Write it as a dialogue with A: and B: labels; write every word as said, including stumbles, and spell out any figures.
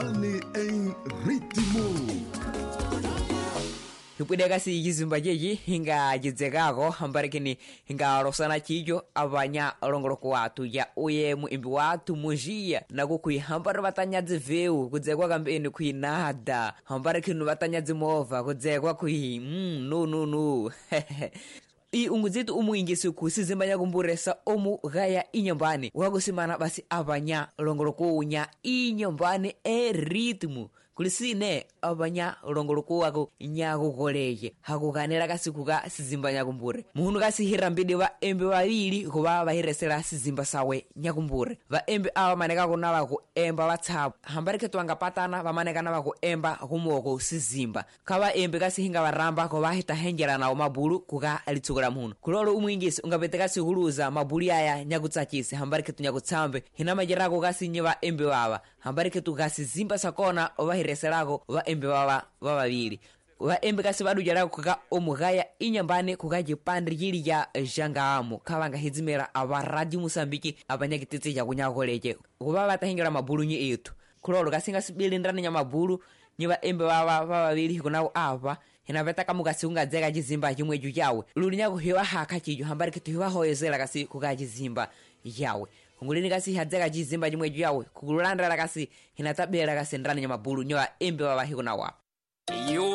A: Nyumbani em ritmo.
B: Hipwede kasi igizimba jeji hinga jizegako hambarikini hinga rosana chijo abanya rongoroko watu ya uye muimbi watu mujia na kukui hambari batanyazi veu kuzegwa kambeni kui nada hambarikini batanyazi mova kuzegwa kui mm, no no no I unguzitu umu ingisi kusizimba nyakumburesa omu gaya inyambani wagusimana basi abanya rongoroko unya inyambani e ritmu kulisine abanya rongoroko wako nyago goleye hakuganira kasi kuga sizimba nyakumbure muhunu kasi hirambide ba embe babiri kuba bahiresera sizimba sawe nyakumbure ba embe awa maneka kona bako emba batsabu hambarike twanga patana bamaneka na bako emba kumoko sizimba kaba embe kasi hinga baramba ko bahita hengera na mabulu kuga alitsugura muhunu kulolo umwingisi ungabeteka siguluza mabuli aya nyakutsakise hambarike tunyakutsambe hina majirako kasi nyeba embe baba hambarike tukasi zimba sakona obahireserako ba embe baba babiri wa embe kasi badu jarako kuga omugaya inyambane kuga jipandri jiri ya jangamo kabanga hizimera aba radio Musambiki abanyagititse ya kunyakoleje kuba batahingera mabulu nyi etu kulolo kasinga sibilindana nya mabulu nyiba embe baba babiri kunao aba hina beta kamugasi ungazeka jizimba jimwe ju yawe lulinyako hiwa haka chijo hambarike tuhiwa hoyezela kasi kuga jizimba yawe ngulini kasi hadzeka jizimba jimwe yawe kukulandala kasi hinatabela kasi ndani nya mabulu nyoa embe baba hiko na wa yo